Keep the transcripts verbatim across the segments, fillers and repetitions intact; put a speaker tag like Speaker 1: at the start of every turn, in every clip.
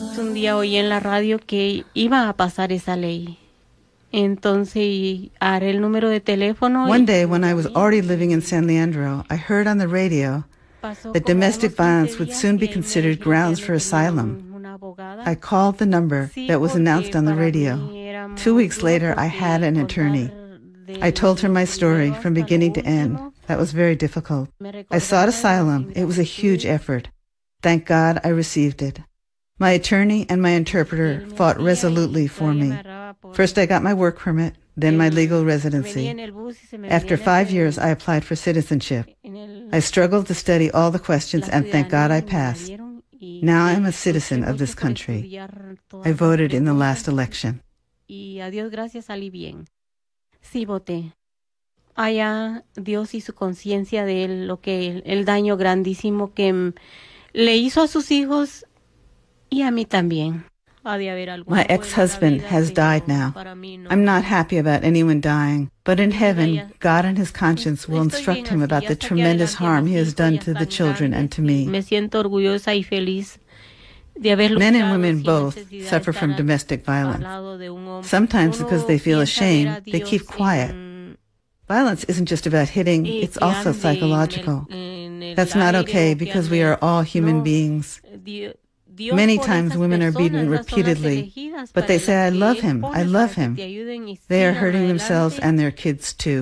Speaker 1: Un día oí en la radio que iba a pasar esa ley. Entonces, haré el número de teléfono.
Speaker 2: One day, when I was already living in San Leandro, I heard on the radio that domestic violence would soon be considered grounds for asylum. I called the number that was announced on the radio. Two weeks later, I had an attorney. I told her my story from beginning to end. That was very difficult. I sought asylum. It was a huge effort. Thank God I received it. My attorney and my interpreter fought resolutely for me. First I got my work permit, then my legal residency. After five years, I applied for citizenship. I struggled to study all the questions, and thank God I passed. Now I'm a citizen of this country. I voted in the last election.
Speaker 1: Y a Dios gracias salí bien. Sí voté. Allá Dios y su conciencia de él, lo que el, el daño grandísimo que le hizo a sus hijos y a mí también.
Speaker 2: My ex-husband has died now. I'm not happy about anyone dying, but in heaven, God and his conscience will instruct him about the tremendous harm he has done to the children and to me.
Speaker 1: Me siento orgullosa y feliz de haber
Speaker 2: Men and women both suffer from domestic violence. Sometimes because they feel ashamed, they keep quiet. Violence isn't just about hitting, it's also psychological. That's not okay because we are all human beings. Many times women are beaten repeatedly, but they say, I love him, I love him. They are hurting themselves and their kids too.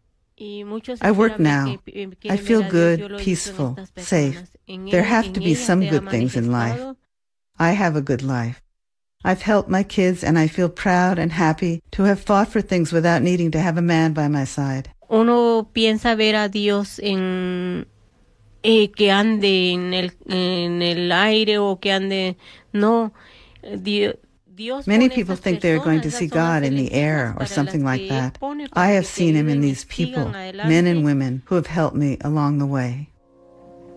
Speaker 2: I work now. I feel good, peaceful, safe. There have to be some good things in life. I have a good life. I've helped my kids and I feel proud and happy to have fought for things without needing to have a man by my side.
Speaker 1: Uno piensa ver a Dios en eh, que ande en el en el aire o que ande no Dios.
Speaker 2: Many people think they are going to see God in the air or something like that. I have seen him in these people, men and women, who have helped me along the way.